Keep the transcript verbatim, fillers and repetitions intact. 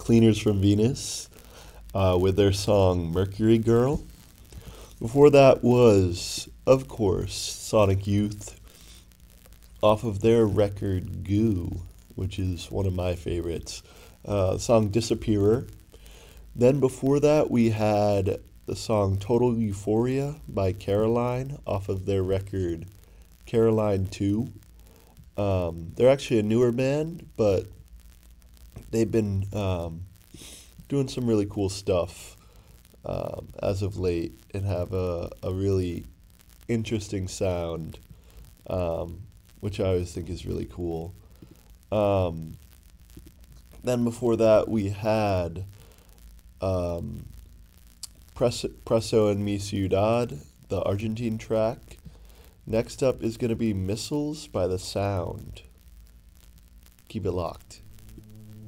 Cleaners from Venus uh, with their song Mercury Girl. Before that was, of course, Sonic Youth off of their record Goo, which is one of my favorites. Uh, the song Disappearer. Then before that, we had the song Total Euphoria by Caroline off of their record Caroline two. Um, they're actually a newer band, but they've been um, doing some really cool stuff um, as of late and have a, a really interesting sound, um, which I always think is really cool. Um, then before that, we had um, Pres- Preso and Mi Ciudad, the Argentine track. Next up is going to be Missiles by The Sound. Keep it locked.